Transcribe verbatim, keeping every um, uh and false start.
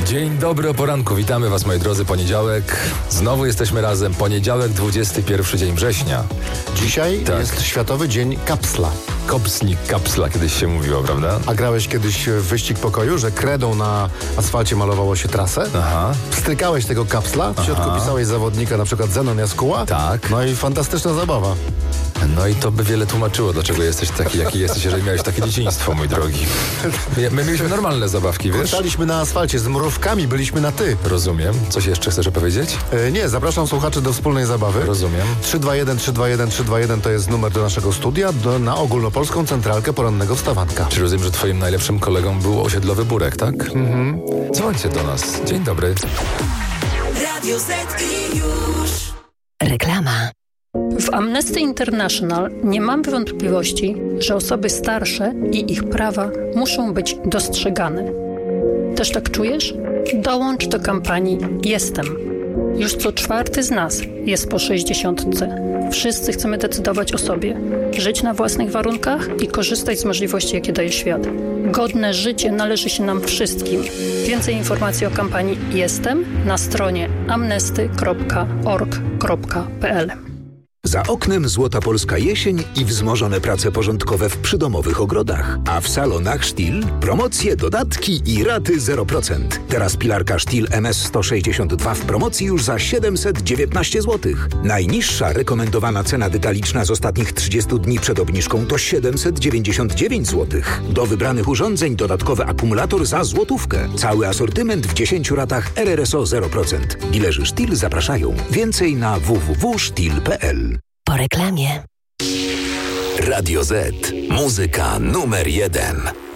Dzień dobry o poranku, witamy Was moi drodzy, poniedziałek. Znowu jesteśmy razem, poniedziałek, dwudziesty pierwszy dzień września. Dzisiaj Tak. jest Światowy Dzień Kapsla. Kopsnik kapsla kiedyś się mówiło, prawda? A grałeś kiedyś w wyścig pokoju, że kredą na asfalcie malowało się trasę? Aha. Strykałeś tego kapsla, w środku Aha. pisałeś zawodnika, na przykład Zenon Jaskuła. Tak. No i fantastyczna zabawa. No i to by wiele tłumaczyło, dlaczego jesteś taki, jaki jesteś, jeżeli miałeś takie dzieciństwo, mój drogi. My, my mieliśmy normalne zabawki, wiesz? Staliśmy na asfalcie, z mrówkami byliśmy na ty. Rozumiem. Coś jeszcze chcesz powiedzieć? E, nie, zapraszam słuchaczy do wspólnej zabawy. Rozumiem. trzy dwa jeden trzy dwa jeden trzy dwa jeden to jest numer do naszego studia, do, na ogólnopolską centralkę porannego wstawanka. Czy rozumiem, że twoim najlepszym kolegą był osiedlowy Burek, tak? Mhm. Dzwońcie do nas. Dzień dobry. Radio Z i już. Reklama. W Amnesty International nie mam wątpliwości, że osoby starsze i ich prawa muszą być dostrzegane. Też tak czujesz? Dołącz do kampanii Jestem. Już co czwarty z nas jest po sześćdziesiątce. Wszyscy chcemy decydować o sobie, żyć na własnych warunkach i korzystać z możliwości, jakie daje świat. Godne życie należy się nam wszystkim. Więcej informacji o kampanii Jestem na stronie amnesty kropka org kropka p l. Za oknem złota polska jesień i wzmożone prace porządkowe w przydomowych ogrodach. A w salonach Stihl promocje, dodatki i raty zero procent. Teraz pilarka Stihl M S sto sześćdziesiąt dwa w promocji już za siedemset dziewiętnaście złotych. Najniższa rekomendowana cena detaliczna z ostatnich trzydziestu dni przed obniżką to siedemset dziewięćdziesiąt dziewięć złotych. Do wybranych urządzeń dodatkowy akumulator za złotówkę. Cały asortyment w dziesięciu ratach R R S O zero procent. Dilerzy Stihl zapraszają. Więcej na w w w kropka stihl kropka p l. Po reklamie. Radio Z. Muzyka numer jeden.